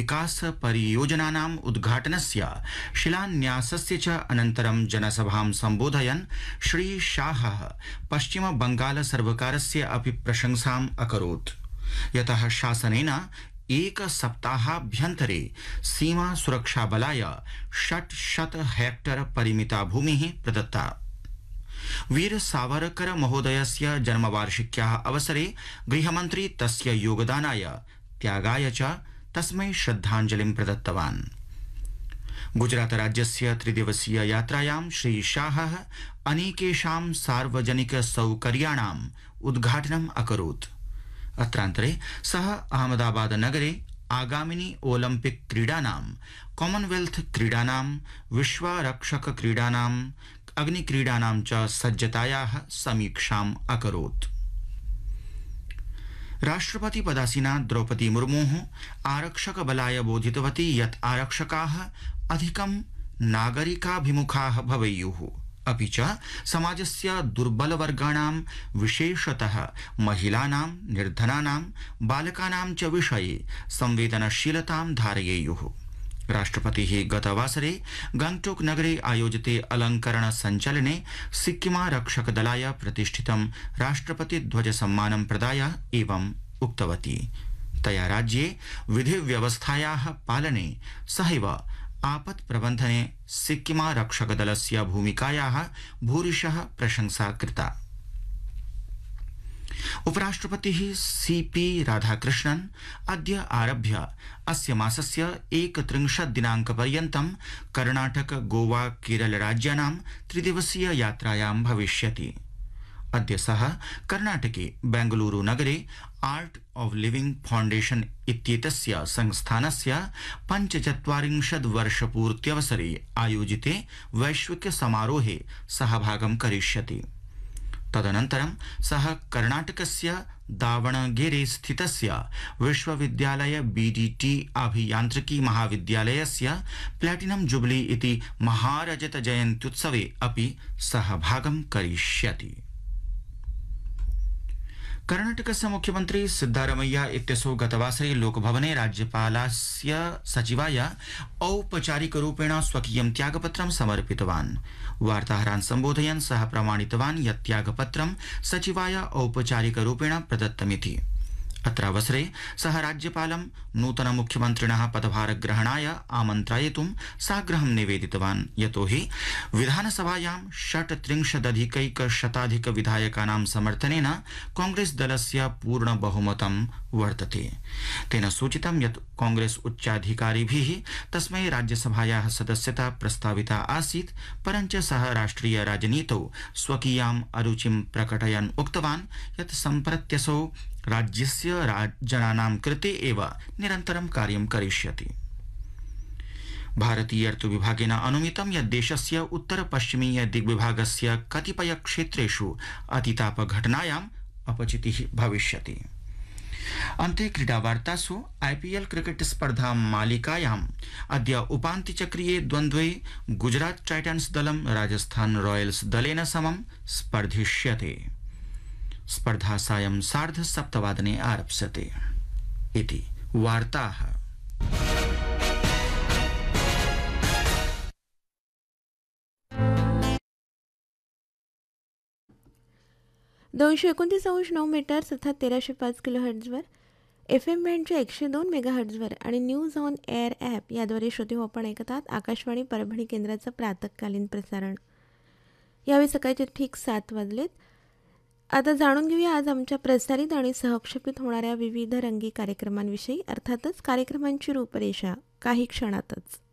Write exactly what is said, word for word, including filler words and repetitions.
विकास परियोजनानाम् उद्घाटनस्य शिलान्यासस्य च अनन्तरं जनसभां सम्बोधयन् श्री शाहः पश्चिम बंगाल सर्वकारस्य अपि प्रशंसाम् अकरोत्, यतः शासनेन एक सप्ताहाभ्यन्तरे सीमा सुरक्षा बलाय षट्शत हेक्टर परिमिता भूमिः प्रदत्ता। वीर सावरकर महोदयस्य जन्मवार्षिक्याः अवसरे गृहमन्त्री तस्य योगदानाय त्यागाय च तस्मै श्रद्धाञ्जलिं प्रदत्तवान्। गुजरात राज्यस्य त्रिदिवसीय यात्रायां श्री शाहः अनेकेषां सार्वजनिक सौकर्याणाम् उद्घाटनम् अकरोत्। अत्रान्तरे सः अहमदाबाद नगरे आगामिनी ओलम्पिक क्रीडानां, कॉमनवेल्थ क्रीडानां, विश्वरक्षक क्रीडानां, अग्निक्रीडानां च सज्जतायाः समीक्षाम् अकरोत्। राष्ट्रपति पदासीना द्रौपदी मुर्मुः आरक्षक बलाय बोधितवती यत् आरक्षकाः अधिकं नागरिकाभिमुखाः भवेयुः, अपि च समाजस्य दुर्बलवर्गाणां विशेषतः महिलानां, निर्धनानां, बालकानां च विषये संवेदनशीलतां धारयेयुः। राष्ट्रपतिः गतवासरे गंगटोक नगरे आयोजिते अलंकरण संचलने सिक्किमारक्षकदलाय प्रतिष्ठितं राष्ट्रपति ध्वज सम्मानं प्रदाय एवं उक्तवती। तया राज्ये विधिव्यवस्थायाः पालने सहैव आपत् प्रबन्धने सिक्किमारक्षकदलस्य भूमिकायाः भूरिशः प्रशंसा कृता। उपराष्ट्रपतिः सीपी राधाकृष्णन् अद्य आरभ्य अस्य मासस्य एकत्रिंशत् दिनाङ्कपर्यन्तं कर्णाटक, गोवा, केरल राज्यानां त्रिदिवसीय यात्रायां भविष्यति। अद्य सः कर्णाटके बेंगलुरु नगरे आर्ट ऑफ लिविंग फाउंडेशन इत्येतस्य संस्थानस्य पञ्चचत्वारिंशत् वर्षपूर्त्यवसरे आयोजिते वैश्विक समारोहे सहभागं करिष्यति। तदनन्तरं सः कर्णाटकस्य दावणगेरे स्थितस्य विश्वविद्यालय बीडीटी अभियान्त्रिकी महाविद्यालयस्य प्लैटिनम जुबली इति महारजत जयन्त्युत्सवे अपि सहभागं करिष्यति। कर्णाटकस्य मुख्यमन्त्री सिद्धारमैया इत्यसौ गतवासरे लोकभवने राज्यपालस्य सचिवाय औपचारिकरूपेण स्वकीयं त्यागपत्रं समर्पितवान्। वार्ताहरान् सम्बोधयन् सः प्रमाणितवान् यत् त्यागपत्रं सचिवाय औपचारिकरूपेण प्रदत्तमिति। अत्रावसरे सः राज्यपालं नूतन मुख्यमन्त्रिणः पदभारग्रहणाय आमन्त्रयितुं साग्रहं निवेदितवान्, यतोहि विधानसभायां षट्त्रिंशदधिकैकशताधिक विधायकानां समर्थनेन कांग्रेस दलस्य पूर्ण बहुमतं वर्तते। तेन सूचितं यत् कांग्रेस उच्चाधिकारिभिः तस्मै राज्यसभायाः सदस्यता प्रस्ताविता आसीत्, परञ्च सः राष्ट्रिय राजनीतौ स्वकीयाम् अरुचिं प्रकटयन् उक्तवान् यत् सम्प्रत्यसौ राज्यस्य जनानां कृते एव निरन्तरं कार्यं करिष्यति। भारतीय ऋतुविभागेन अनुमितं यत् देशस्य उत्तर पश्चिमीय दिग्विभागस्य कतिपय क्षेत्रेषु अतितापघटनायाम् अपचितिः भविष्यति। अन्ते क्रीडावार्तासु आईपीएल क्रिकेट स्पर्धा मालिकायाम् अद्य उपान्त्यचक्रीये द्वन्द्वे गुजरात टाइटन्स दलं राजस्थान रॉयल्स दलेन समं स्पर्धिष्यते। स्पर्धा सायं सार्ध सप्तवादने आरप्स्यते। इति वार्ताः। दोनशे एकोणतीस अंश नऊ मीटर्स अर्थात तेराशे पाच किलो हर्ट्झवर, एफ एम बँडच्या एकशे दोन मेगा हर्ट्झवर आणि न्यूज ऑन एअर ॲप याद्वारे श्रोते आपण ऐकतात आकाशवाणी परभणी केंद्राचं प्रातःकालीन प्रसारण। यावेळी सकाळचे ठीक सात वाजलेत। आता जाणून घेऊया आज आमच्या प्रसारित आणि सहक्षेपित होणाऱ्या विविध रंगी कार्यक्रमांविषयी, अर्थातच कार्यक्रमांची रूपरेषा काही क्षणातच।